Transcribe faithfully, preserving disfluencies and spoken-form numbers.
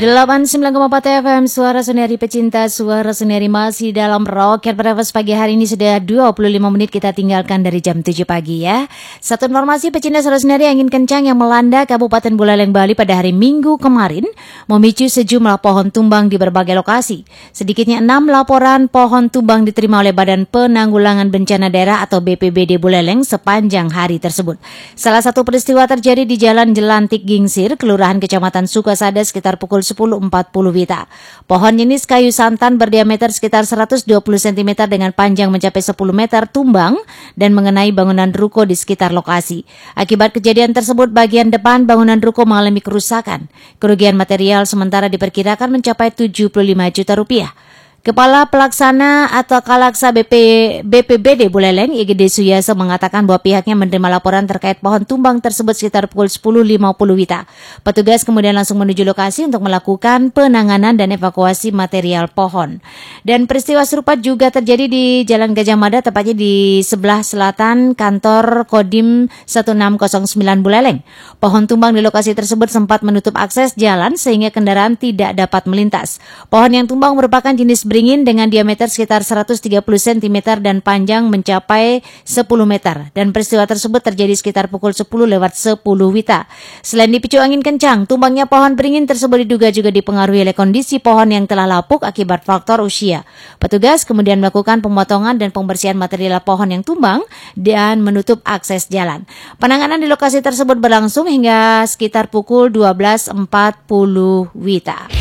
delapan puluh sembilan koma empat F M Suara Senyari Pecinta Suara Senyari masih dalam Rocket Breakfast pagi hari ini. Sudah dua puluh lima menit kita tinggalkan dari jam tujuh pagi ya. Satu informasi pecinta Suara Senyari, angin kencang yang melanda Kabupaten Buleleng, Bali pada hari Minggu kemarin memicu sejumlah pohon tumbang di berbagai lokasi. Sedikitnya enam laporan pohon tumbang diterima oleh Badan Penanggulangan Bencana Daerah atau B P B D Buleleng sepanjang hari tersebut. Salah satu peristiwa terjadi di Jalan Jelantik Gingsir, Kelurahan Kecamatan Sukasada sekitar pukul sepuluh empat puluh Wita. Pohon jenis kayu santan berdiameter sekitar seratus dua puluh sentimeter dengan panjang mencapai sepuluh meter tumbang dan mengenai bangunan ruko di sekitar lokasi. Akibat kejadian tersebut, bagian depan bangunan ruko mengalami kerusakan. Kerugian material sementara diperkirakan mencapai tujuh puluh lima juta rupiah. Kepala Pelaksana atau Kalaksa B P, B P B D Buleleng, I G D Suyaso, mengatakan bahwa pihaknya menerima laporan terkait pohon tumbang tersebut sekitar pukul sepuluh lima puluh Wita. Petugas kemudian langsung menuju lokasi untuk melakukan penanganan dan evakuasi material pohon. Dan peristiwa serupa juga terjadi di Jalan Gajah Mada, tepatnya di sebelah selatan kantor Kodim satu enam nol sembilan Buleleng. Pohon tumbang di lokasi tersebut sempat menutup akses jalan sehingga kendaraan tidak dapat melintas. Pohon yang tumbang merupakan jenis beringin dengan diameter sekitar seratus tiga puluh sentimeter dan panjang mencapai sepuluh meter. Dan peristiwa tersebut terjadi sekitar pukul sepuluh lewat sepuluh Wita. Selain dipicu angin kencang, tumbangnya pohon beringin tersebut diduga juga dipengaruhi oleh kondisi pohon yang telah lapuk akibat faktor usia. Petugas kemudian melakukan pemotongan dan pembersihan material pohon yang tumbang dan menutup akses jalan. Penanganan di lokasi tersebut berlangsung hingga sekitar pukul dua belas empat puluh Wita.